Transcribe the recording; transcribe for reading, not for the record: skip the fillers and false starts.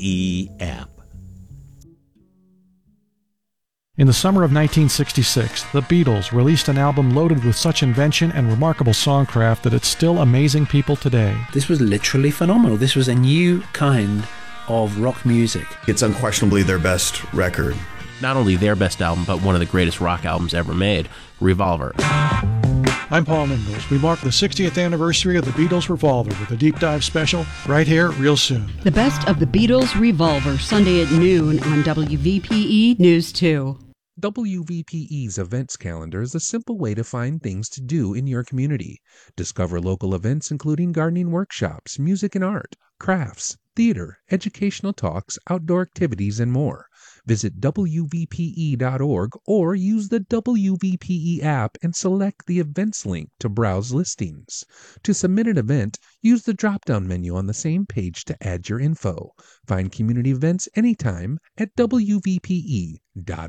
app. In the summer of 1966, the Beatles released an album loaded with such invention and remarkable songcraft that it's still amazing people today. This was literally phenomenal. This was a new kind of rock music. It's unquestionably their best record. Not only their best album, but one of the greatest rock albums ever made, Revolver. I'm Paul Ingalls. We mark the 60th anniversary of the Beatles Revolver with a deep dive special right here real soon. The best of the Beatles Revolver, Sunday at noon on WVPE News 2. WVPE's events calendar is a simple way to find things to do in your community. Discover local events including gardening workshops, music and art, crafts, theater, educational talks, outdoor activities, and more. Visit WVPE.org or use the WVPE app and select the events link to browse listings. To submit an event, use the drop-down menu on the same page to add your info. Find community events anytime at WVPE.org.